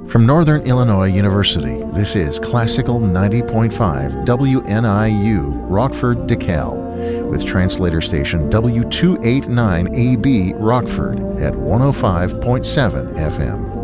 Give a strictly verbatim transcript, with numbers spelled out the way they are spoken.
From Northern Illinois University, this is Classical ninety point five W N I U, Rockford, DeKalb, with translator station W two eighty-nine A B, Rockford, at one oh five point seven F M.